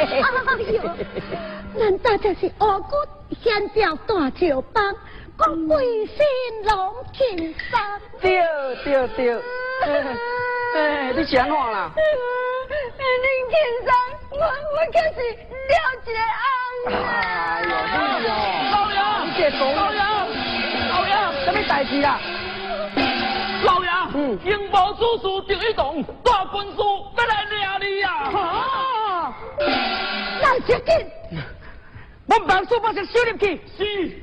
呦，难道这是恶骨先调大桥帮，讲贵姓龙情山？ 对。你想看啦？ 林天山，我可是了一个哎呦，你哦， 老爷， 你这讲， 老爷， 什么代志啊？ 老爷，英宝叔叔就一动大军师要来抓你呀！ 啊！ 老小姐， 我唔让苏伯先收入去。 是。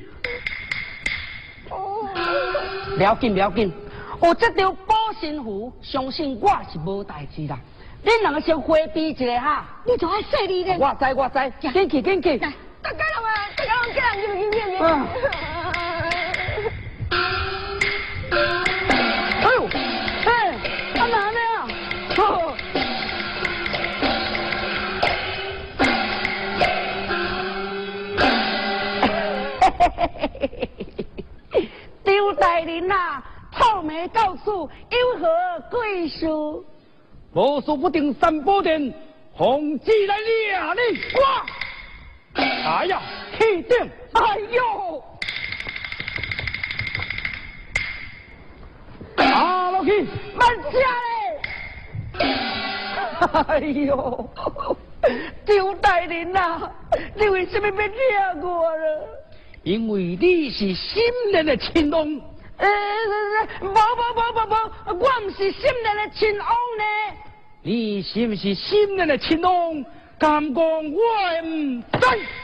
不要紧，有这条保身符，相信我是无代志啦。恁两个先回避一下哈。 你就爱说你咧。 我知，紧去。 大家拢叫人入去。 哎呦，安哪呢？刘大人啊，透眉告诉有何贵事？ 无事不定三宝殿，红旨来抓你！我，哎呀，气顶！ 哎呦！ 啊，落去！ 慢下嘞！哎呦，刘大人啊，你为什么要惹我了？ 因为你是心人的亲翁。 无，我唔是心人的亲翁呢。 你是不是心人的亲翁？敢讲我唔知？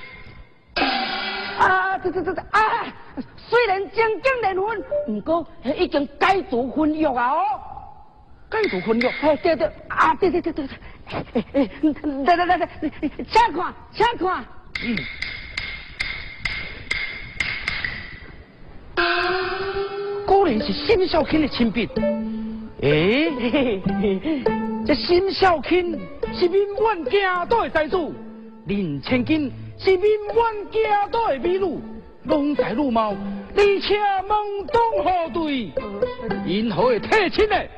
虽然正经离婚，不过已经解除婚约啊哦。 解除婚约？ 对，对，来，请看。 果然是辛孝钦的亲笔。这辛孝钦是民怨家岛的财主，林千金是民怨家岛的美女，郎才女貌，而且门当户对，因何会提亲呢？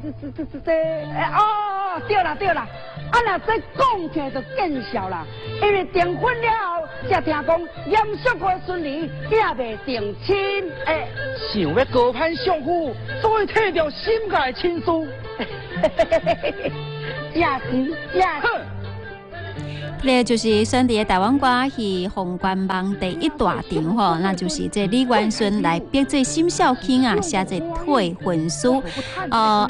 对啦，啊若再讲起来就见笑啦，因为订婚了后，才听讲严肃过顺利，也未定亲。 想要高攀相夫，所以退掉心爱的亲事。 正是。 这个就是选择台湾歌戏《红冠梦》第一大场吼，那就是这李元顺来逼这辛孝钦啊写这退婚书，